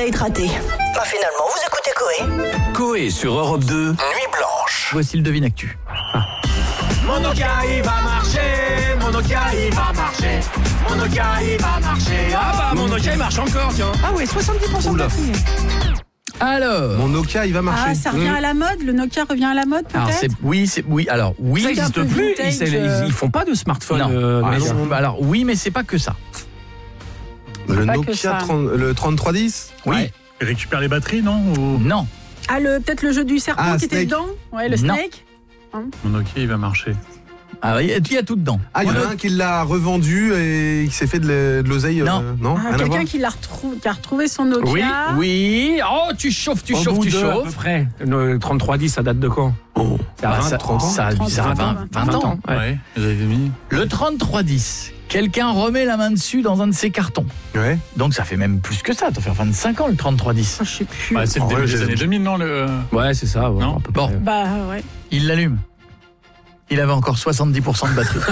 à être raté. Bah finalement, vous écoutez Coé. Coé sur Europe 2, Nuit Blanche. Voici le devine actu. Mon Nokia il va marcher, mon Nokia il va marcher, mon Nokia il va marcher. Ah bah mon Nokia il marche encore, tiens. Ah ouais, 70% de batterie. Alors, Mon Nokia, il va marcher. Ah, ça revient à la mode. Le Nokia revient à la mode, peut-être. alors oui, Ça il existe existe un peu plus. vintage, Ils font pas de smartphone. Ah non. Alors oui, mais c'est pas que ça. Le pas que Nokia, ça. le 3310. Oui, Ouais. Il récupère les batteries, non? Ou... non. Ah, peut-être le jeu du serpent Ah, qui était Snake. dedans. Ouais, le Non. Snake. Mon Nokia, il va marcher. Ah, il y a tout dedans. Ah, il y en a un qui l'a revendu et qui s'est fait de l'oseille. Non. Non, Ah, rien à voir. quelqu'un qui a retrouvé son Nokia. Oui. Oh, tu chauffes. À peu près. Le 3310, ça date de quand? Ça Bah, a ça 30 ans. ça a 20 ans. Ouais. J'avais mis. Le 3310. Quelqu'un remet la main dessus dans un de ses cartons. Ouais. Donc ça fait même plus que ça. Ça fait 25 ans le 3310. Ah, je sais plus. Bah, c'est le En début vrai, des j'ai- années 2000, non le... Ouais, c'est ça. Ouais, Non. à peu Bon. près. Bah ouais. Il l'allume. Il avait encore 70% de batterie.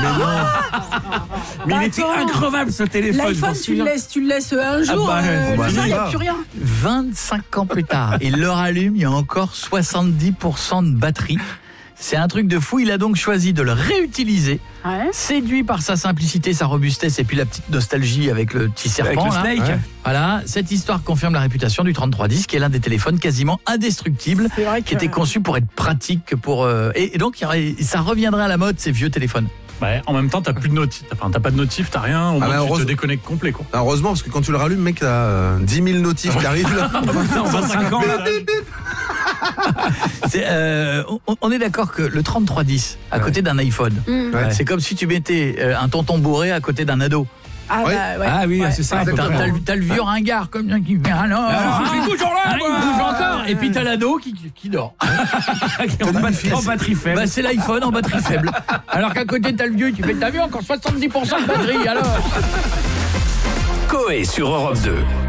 Mais Bah, il était attends. increvable ce téléphone. L'iPhone, tu le laisses un jour. bah, bah, ça, il n'y a ça. plus rien. 25 ans plus tard, il le rallume, il y a encore 70% de batterie. C'est un truc de fou, il a donc choisi de le réutiliser, Ouais. séduit par sa simplicité, sa robustesse et puis la petite nostalgie avec le petit serpent. Avec le là. Snake. Ouais. Voilà, cette histoire confirme la réputation du 3310 qui est l'un des téléphones quasiment indestructibles, C'est vrai qui était conçu pour être pratique, et donc ça reviendrait à la mode ces vieux téléphones. Ouais, en même temps, t'as plus de notif. Enfin, t'as pas de notif, t'as rien. Au moins, bah, tu te heureusement. déconnectes complet, quoi. Ah, heureusement, parce que quand tu le rallumes, mec, t'as 10 000 notifs qui arrivent là. 25 ans, là. On est d'accord que le 3310 à côté d'un iPhone, Ouais. c'est comme si tu mettais un tonton bourré à côté d'un ado. Ah, Ouais. bah, ouais. Ah oui, Ouais. c'est ça. T'as le vieux ringard comme ça qui fait alors, je suis toujours là, il moi. bouge encore, et puis t'as l'ado qui dort. En batterie faible. Bah, c'est l'iPhone en batterie faible. Alors qu'à côté t'as le vieux, tu fais t'as vu encore 70% de batterie alors. Coé sur Europe 2.